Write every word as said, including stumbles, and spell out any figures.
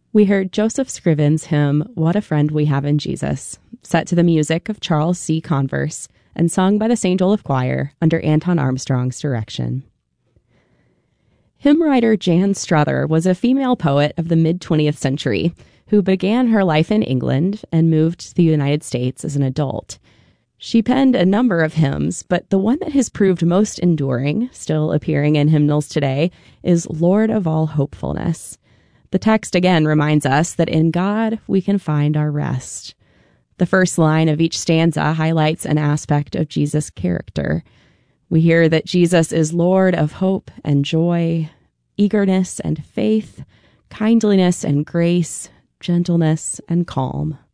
We heard Joseph Scriven's hymn, What a Friend We Have in Jesus, set to the music of Charles C. Converse and sung by the Saint Olaf Choir under Anton Armstrong's direction. Hymn writer Jan Strother was a female poet of the mid-twentieth century who began her life in England and moved to the United States as an adult. She penned a number of hymns, but the one that has proved most enduring, still appearing in hymnals today, is Lord of All Hopefulness. The text again reminds us that in God we can find our rest. The first line of each stanza highlights an aspect of Jesus' character. We hear that Jesus is Lord of hope and joy, eagerness and faith, kindliness and grace, gentleness and calm.